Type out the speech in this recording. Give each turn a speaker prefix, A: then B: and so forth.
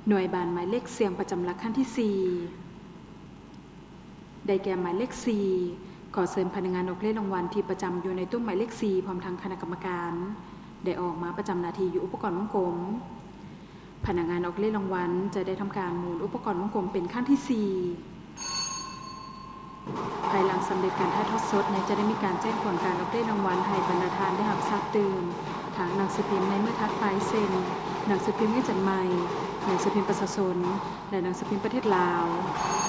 A: หน่วยบานหมายเลขเสียงประจำหลักขั้นที่4ได้แก่หมายเลข4ขอเชิญพนักงานออกเลขรางวัลที่ประจำอยู่ในตู้หมายเลข4พร้อมทางคณะกรรมการได้ออกมาประจำหน้าที่อยู่อุปกรณ์วงกลมพนักงานออกเลขรางวัลจะได้ทำการหมุนอุปกรณ์วงกลมเป็นขั้นที่4ภายหลังสำเร็จการถ่ายทอดสดจะได้มีการแจ้งผลการออกเลขรางวัลให้บรรดาทานได้รับทราบตื่นทางหนังสือพิมพ์ในเมื่อทัดไปเซ็นหนังสือพิมพ์เงื่อนจันใหม่หนังสือพิมพ์ประชาชนและหนังสือพิมพ์ประเทศลาว